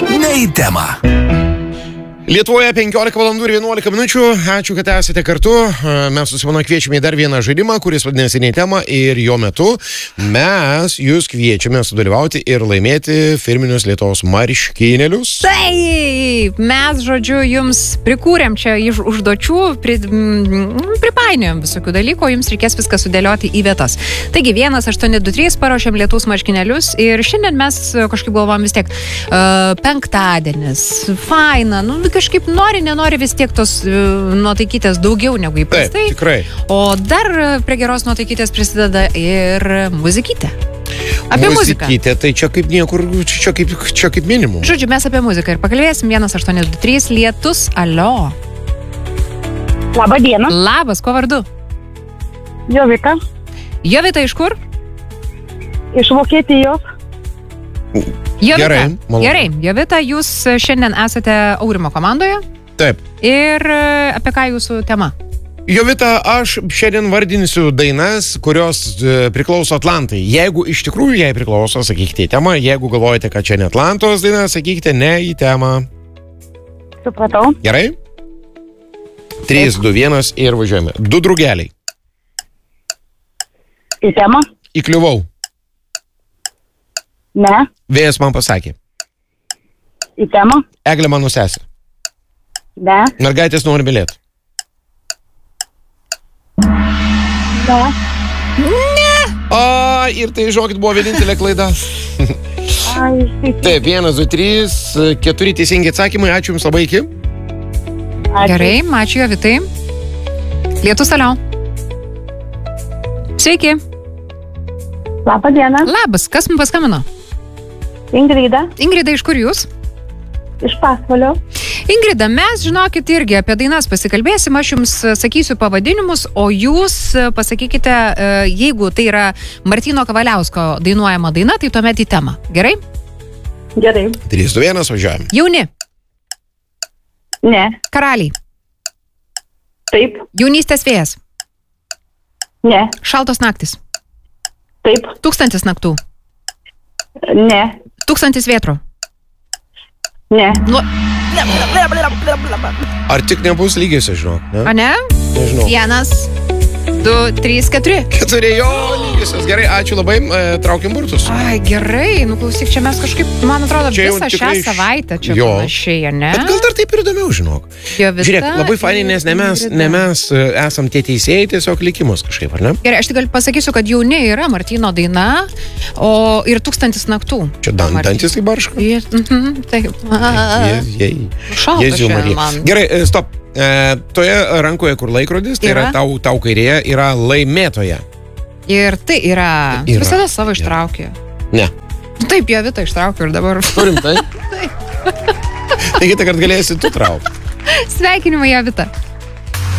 Ne į temą. Lietuvoje 15 valandų ir 11 minučių. Ačiū, kad esate kartu. Mes su Simona kviečiame į dar vieną žaidimą, kuris vadinasi Ne į temą, ir jo metu mes jūs kviečiame sudalyvauti ir laimėti firminius Lietuvos marškinėlius. Taip, mes, žodžiu, jums prikūrėm čia iš užduočių, pripainiojom visokių dalykų, jums reikės viską sudėlioti į vietas. Taigi, 1823 paruošėm Lietuvos marškinėlius ir šiandien mes kažkaip galvom vis tiek penktadienis, faina, kažkaip nenori vis tiek tos nuotaikytės daugiau negu įprastai. Taip, tikrai. O dar prie geros nuotaikytės prisideda ir muzikytė. Apie muziką. Muzikytė, tai čia kaip niekur, čia kaip minimum. Žodžiu, mes apie muziką ir pakalbėsim. 1823 lietus, alio. Labą dieną. Labas, kuo vardu? Jovita. Jovita iš kur? Iš Vokietijos. Jovita, Gerai, malonu. Gerai, Jovita, jūs šiandien esate Aurimo komandoje. Taip. Ir apie ką jūsų tema? Jovita, aš šiandien vardinsiu dainas, kurios priklauso Atlantai. Jeigu iš tikrųjų jai priklauso, sakykite į temą. Jeigu galvojate, kad čia ne Atlantos daina, sakykite ne į temą. Supratau. Gerai? 3, 2, 1 ir važiuojame. 2 drugeliai. Į temą? Įkliuvau. Ne. Vėjas man pasakė. Į temą? Eglė mano sesė. Ne. Mergaitės nori mylėti. Ne. O, ir tai, žinokit, buvo vienintelė klaida. Ai, Taip, 1, 2, 3, 4 teisingi atsakymai. Ačiū Jums labai, iki. Gerai, ačiū Jovitai. Lietus, alio. Sveiki. Labą dieną. Labas, kas mums paskambino? Ingrida. Ingrida, iš kur jūs? Iš Pasvalio. Ingrida, mes, žinokit, irgi apie dainas pasikalbėsim, aš jums sakysiu pavadinimus, o jūs pasakykite, jeigu tai yra Martyno Kavaliausko dainuojama daina, tai tuomet į temą. Gerai? Gerai. 3, 2, 1, važiuojame. Jauni. Ne. Karaliai. Taip. Jaunystės vėjas. Ne. Šaltos naktis. Taip. 1000 naktų. Ne. 1000 vėtrų. Ne. Ar tik nebus lygiuose, žinok? Ne? A ne? Nežinau. 1, 2, 3, 4. 4, jo, lygiusios. Gerai, ačiū labai, traukiam burtus. Ai, gerai, klausyk, čia mes kažkaip, man atrodo, Čia jau visą šią tikrai savaitę čia jo. panašiai, ne? Bet gal dar taip ir įdomiau, žinok. Jovita Žiūrėk, labai fainai, nes ne Ingrida. mes esam tie teisėjai, tiesiog likimus kažkaip, ar ne? Gerai, aš tik pasakysiu, kad jauni yra Martyno daina, o ir 1000 naktų. Čia dantis tai barška. Taip. Šalta Jėzau šiandien Marija. man. Gerai, stop. Toje rankoje, kur laikrodis, tai yra tau kairėje, yra laimėtoja. Ir tai yra. Yra. Visada savo ištraukė. Ne. Taip, Jovita ištraukė ir dabar. Turim tai? Taigi, kad galėsi tu traukti. Sveikinimai, Jovita.